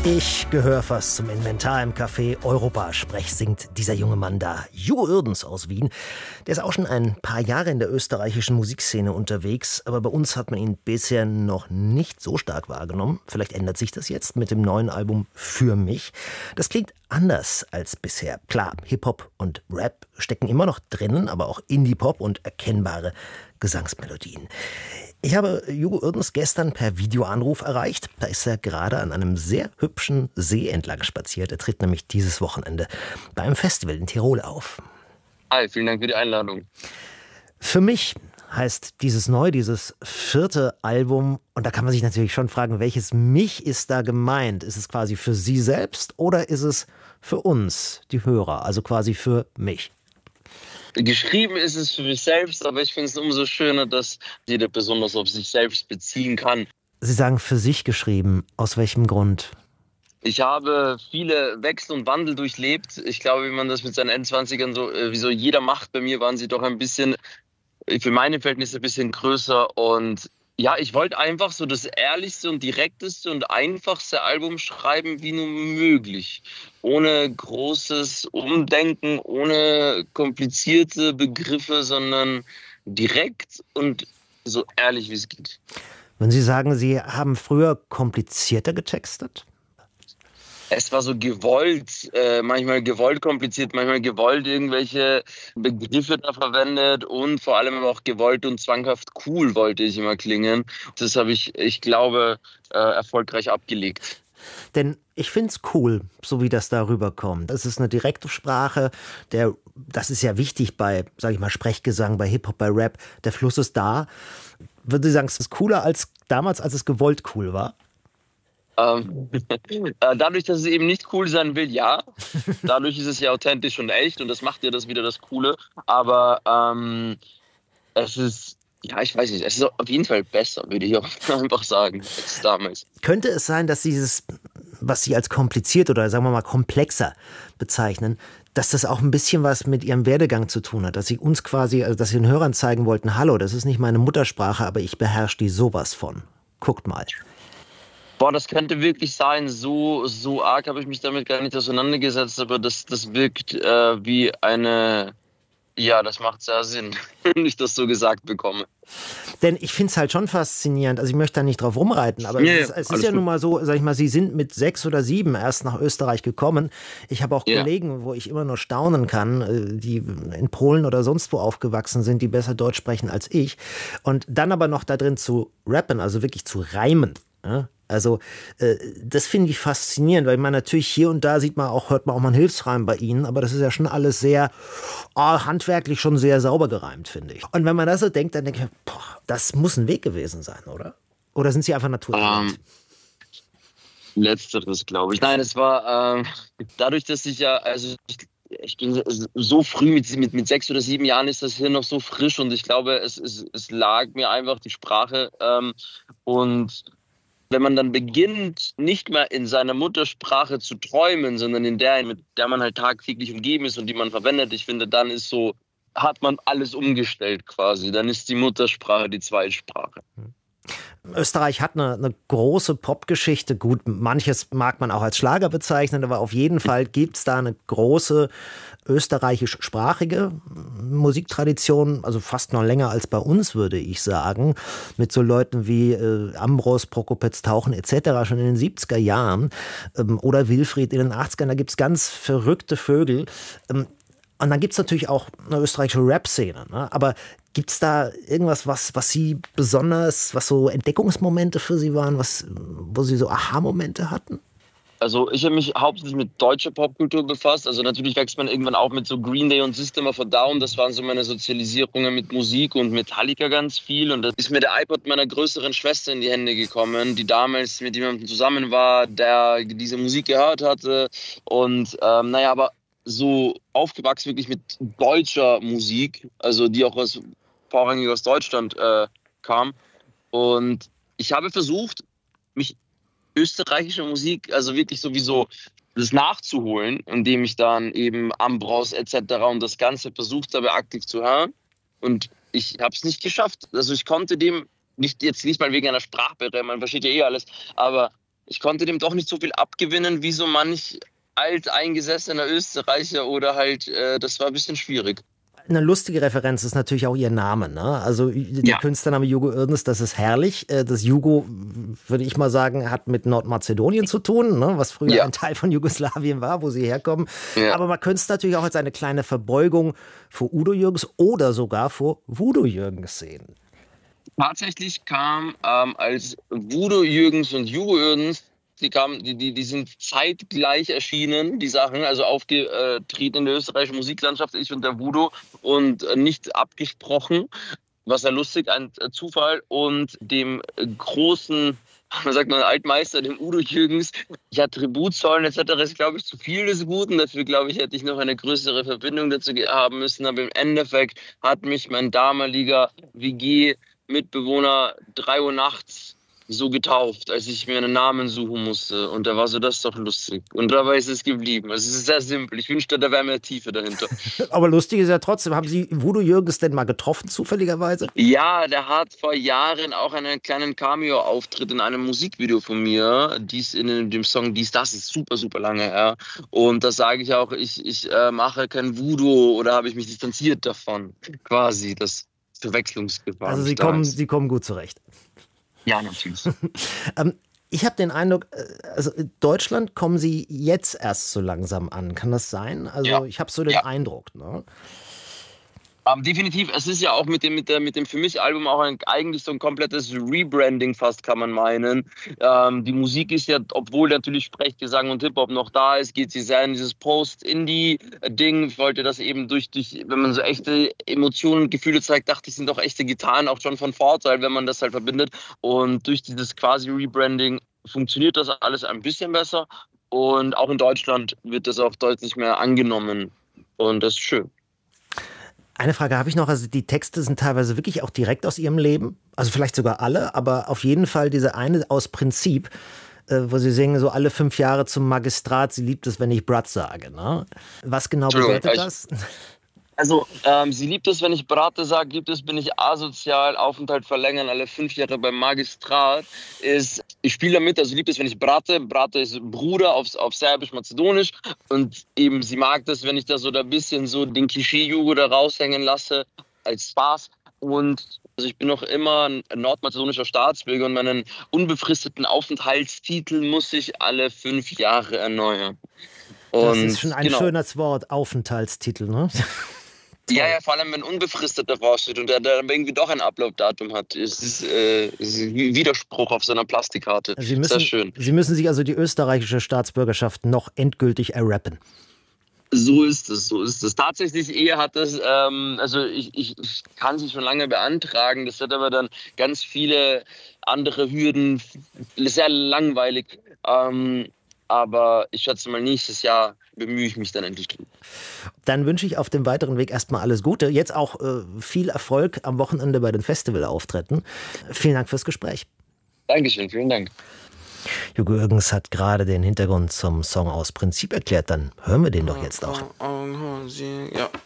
Ich gehöre fast zum Inventar im Café Europa-Sprech, singt dieser junge Mann da. Hugo Uerdens aus Wien. Der ist auch schon ein paar Jahre in der österreichischen Musikszene unterwegs, aber bei uns hat man ihn bisher noch nicht so stark wahrgenommen. Vielleicht ändert sich das jetzt mit dem neuen Album Für mich. Das klingt anders als bisher. Klar, Hip-Hop und Rap stecken immer noch drinnen, aber auch Indie-Pop und erkennbare Gesangsmelodien. Ich habe Hugo Uerdens gestern per Videoanruf erreicht. Da ist er gerade an einem sehr hübschen See entlang spaziert. Er tritt nämlich dieses Wochenende bei einem Festival in Tirol auf. Hi, vielen Dank für die Einladung. Für mich heißt dieses vierte Album. Und da kann man sich natürlich schon fragen, welches Mich ist da gemeint? Ist es quasi für Sie selbst oder ist es für uns, die Hörer, also quasi für mich? Geschrieben ist es für mich selbst, aber ich finde es umso schöner, dass jeder besonders auf sich selbst beziehen kann. Sie sagen für sich geschrieben. Aus welchem Grund? Ich habe viele Wechsel und Wandel durchlebt. Ich glaube, wie man das mit seinen Endzwanzigern so jeder macht. Bei mir waren sie doch ein bisschen, für meine Verhältnisse ein bisschen größer. Und ja, ich wollte einfach so das ehrlichste und direkteste und einfachste Album schreiben wie nur möglich. Ohne großes Umdenken, ohne komplizierte Begriffe, sondern direkt und so ehrlich wie es geht. Wenn Sie sagen, Sie haben früher komplizierter getextet? Es war so gewollt, manchmal gewollt kompliziert, manchmal gewollt irgendwelche Begriffe da verwendet und vor allem aber auch gewollt und zwanghaft cool wollte ich immer klingen. Das habe ich glaube, erfolgreich abgelegt. Denn ich finde es cool, so wie das da rüberkommt. Das ist eine direkte Sprache, das ist ja wichtig bei, sage ich mal, Sprechgesang, bei Hip-Hop, bei Rap. Der Fluss ist da. Würden Sie sagen, es ist cooler als damals, als es gewollt cool war? Dadurch, dass es eben nicht cool sein will, ja. Dadurch ist es ja authentisch und echt und das macht ja das wieder das Coole. Aber es ist, ja, ich weiß nicht, es ist auf jeden Fall besser, würde ich auch einfach sagen, als damals. Könnte es sein, dass dieses, was Sie als kompliziert oder sagen wir mal komplexer bezeichnen, dass das auch ein bisschen was mit Ihrem Werdegang zu tun hat, dass Sie uns quasi, also dass Sie den Hörern zeigen wollten, hallo, das ist nicht meine Muttersprache, aber ich beherrsche die sowas von. Guckt mal. Boah, das könnte wirklich sein. So arg habe ich mich damit gar nicht auseinandergesetzt, aber das wirkt wie eine... Ja, das macht sehr Sinn, wenn ich das so gesagt bekomme. Denn ich finde es halt schon faszinierend, also ich möchte da nicht drauf rumreiten, aber Ja, es ist ja nun mal so, sag ich mal, Sie sind mit 6 oder 7 erst nach Österreich gekommen. Ich habe auch Kollegen, wo ich immer nur staunen kann, die in Polen oder sonst wo aufgewachsen sind, die besser Deutsch sprechen als ich. Und dann aber noch da drin zu rappen, also wirklich zu reimen. Ja? Also das finde ich faszinierend, weil man natürlich hier und da hört man auch mal einen Hilfsreim bei Ihnen, aber das ist ja schon alles sehr handwerklich schon sehr sauber gereimt, finde ich. Und wenn man das so denkt, dann denke ich, boah, das muss ein Weg gewesen sein, oder? Oder sind Sie einfach Naturtalent? Letzteres, glaube ich. Nein, es war dadurch, dass ich ja, also ich bin so früh, mit 6 oder 7 Jahren ist das Hirn noch so frisch und ich glaube, es lag mir einfach die Sprache und wenn man dann beginnt, nicht mehr in seiner Muttersprache zu träumen, sondern in der, mit der man halt tagtäglich umgeben ist und die man verwendet, ich finde, dann ist so, hat man alles umgestellt quasi. Dann ist die Muttersprache die Zweitsprache. Österreich hat eine große Popgeschichte. Gut, manches mag man auch als Schlager bezeichnen, aber auf jeden Fall gibt es da eine große österreichischsprachige Musiktradition, also fast noch länger als bei uns, würde ich sagen, mit so Leuten wie Ambros, Prokopetz, Tauchen etc. schon in den 70er Jahren oder Wilfried in den 80ern. Da gibt es ganz verrückte Vögel. Und dann gibt es natürlich auch eine österreichische Rap-Szene, ne? Aber gibt es da irgendwas, was Sie besonders, was so Entdeckungsmomente für Sie waren, wo Sie so Aha-Momente hatten? Also ich habe mich hauptsächlich mit deutscher Popkultur befasst. Also natürlich wächst man irgendwann auch mit so Green Day und System of a Down. Das waren so meine Sozialisierungen mit Musik und Metallica ganz viel. Und da ist mir der iPod meiner größeren Schwester in die Hände gekommen, die damals mit jemandem zusammen war, der diese Musik gehört hatte. Und aber so aufgewachsen wirklich mit deutscher Musik, also die auch vorrangig aus Deutschland kam. Und ich habe versucht, mich österreichische Musik, also wirklich sowieso das nachzuholen, indem ich dann eben Ambros etc. und das Ganze versucht habe, aktiv zu hören. Und ich habe es nicht geschafft. Also ich konnte dem nicht mal wegen einer Sprachbarriere, man versteht ja eh alles, aber ich konnte dem doch nicht so viel abgewinnen wie so manch alteingesessener Österreicher oder halt, das war ein bisschen schwierig. Eine lustige Referenz ist natürlich auch ihr Name, ne? Also der Künstlername Hugo Irgens, das ist herrlich. Das Jugo, würde ich mal sagen, hat mit Nordmazedonien zu tun, ne? Was früher ein Teil von Jugoslawien war, wo sie herkommen. Ja. Aber man könnte es natürlich auch als eine kleine Verbeugung vor Udo Jürgens oder sogar vor Voodoo Jürgens sehen. Tatsächlich kam als Voodoo Jürgens und Hugo Irgens, die sind zeitgleich erschienen, die Sachen, also aufgetreten in der österreichischen Musiklandschaft, ich und der Voodoo, und nicht abgesprochen, was ja lustig, ein Zufall, und dem großen, man sagt mal, Altmeister, dem Udo Jürgens, ja, Tribut zollen etc. ist, glaube ich, zu viel des Guten. Dafür, glaube ich, hätte ich noch eine größere Verbindung dazu haben müssen. Aber im Endeffekt hat mich mein damaliger WG-Mitbewohner 3 Uhr nachts so getauft, als ich mir einen Namen suchen musste. Und da war so, das ist doch lustig. Und dabei ist es geblieben. Also es ist sehr simpel. Ich wünschte, da wäre mehr Tiefe dahinter. Aber lustig ist ja trotzdem, haben Sie Voodoo Jürgens denn mal getroffen, zufälligerweise? Ja, der hat vor Jahren auch einen kleinen Cameo-Auftritt in einem Musikvideo von mir. Dies in dem Song Dies, das ist super, super lange her. Und da sage ich auch, ich mache kein Voodoo, oder habe ich mich distanziert davon. Quasi, das Verwechslungsgefahr. Also Sie kommen gut zurecht. Ja, natürlich. Ich habe den Eindruck, also in Deutschland kommen Sie jetzt erst so langsam an. Kann das sein? Also ja. Ich habe so den Eindruck. Ne? Definitiv. Es ist ja auch mit dem für mich Album auch eigentlich so ein komplettes Rebranding fast, kann man meinen. Die Musik ist ja, obwohl natürlich Sprechgesang und Hip-Hop noch da ist, geht sie sehr in dieses Post-Indie-Ding. Ich wollte das eben durch, wenn man so echte Emotionen und Gefühle zeigt, dachte ich, sind doch echte Gitarren auch schon von Vorteil, wenn man das halt verbindet. Und durch dieses quasi Rebranding funktioniert das alles ein bisschen besser. Und auch in Deutschland wird das auch deutlich mehr angenommen. Und das ist schön. Eine Frage habe ich noch, also die Texte sind teilweise wirklich auch direkt aus Ihrem Leben, also vielleicht sogar alle, aber auf jeden Fall diese eine aus Prinzip, wo Sie singen, so alle 5 Jahre zum Magistrat, sie liebt es, wenn ich Brat sage. Ne? Was genau bedeutet das? Also, sie liebt es, wenn ich Brate sage, gibt es, bin ich asozial, Aufenthalt verlängern, alle 5 Jahre beim Magistrat, ich spiele damit, also sie liebt es, wenn ich Brate ist Bruder auf Serbisch-Mazedonisch, und eben sie mag das, wenn ich da so ein bisschen so den Klischee-Jugo da raushängen lasse, als Spaß. Und also ich bin noch immer ein nordmazedonischer Staatsbürger und meinen unbefristeten Aufenthaltstitel muss ich alle 5 Jahre erneuern. Das ist schon ein schönes Wort, Aufenthaltstitel, ne? Ja, vor allem, wenn unbefristet davor steht und der irgendwie doch ein Upload-Datum hat. Es ist ein Widerspruch auf seiner Plastikkarte. Sehr schön. Sie müssen sich also die österreichische Staatsbürgerschaft noch endgültig errappen. So ist es. Tatsächlich, Ehe hat das, also ich kann sie schon lange beantragen, das hat aber dann ganz viele andere Hürden, sehr langweilig. Aber ich schätze mal, nächstes Jahr bemühe ich mich dann endlich drum. Dann wünsche ich auf dem weiteren Weg erstmal alles Gute. Jetzt auch viel Erfolg am Wochenende bei den Festivalauftritten. Vielen Dank fürs Gespräch. Dankeschön, vielen Dank. Hugo Irgens hat gerade den Hintergrund zum Song aus Prinzip erklärt. Dann hören wir den doch jetzt auch. Ja.